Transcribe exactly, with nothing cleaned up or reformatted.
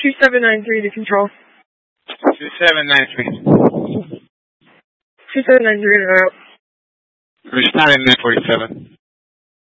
two seven nine three to control. two seven nine three. two seven nine three to route. Responding nine forty-seven.